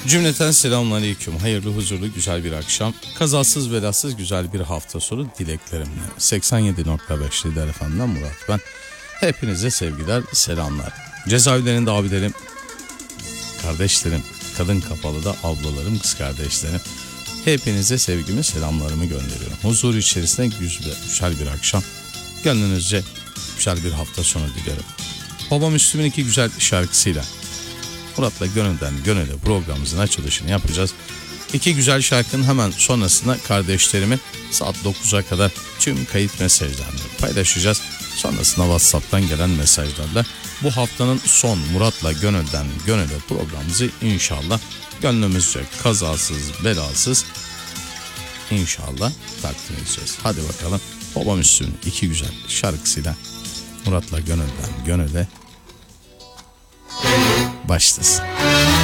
Cümleten selamünaleyküm. Hayırlı, huzurlu, güzel bir akşam. Kazasız belasız güzel bir hafta sonu dileklerimle. 87.5 Lider Efendi'den Murat ben. Hepinize sevgiler, selamlar. Cezaevlerinde abilerim, kardeşlerim, kadın kapalı da ablalarım, kız kardeşlerim. Hepinize sevgimi, selamlarımı gönderiyorum. Huzur içerisinde güzel bir akşam. Gönlünüzce güzel bir hafta sonu dilerim. Baba Müslüm'ün iki güzel şarkısıyla Murat'la Gönülden Gönül'e programımızın açılışını yapacağız. İki güzel şarkının hemen sonrasında kardeşlerimin saat 9'a kadar tüm kayıt mesajlarını paylaşacağız. Sonrasında WhatsApp'tan gelen mesajlarla bu haftanın son Murat'la Gönülden Gönül'e programımızı inşallah gönlümüzce kazasız belasız inşallah takdim edeceğiz. Hadi bakalım, Baba Müslüm'ün iki güzel şarkısıyla Murat'la Gönülden Gönül'e başlasın.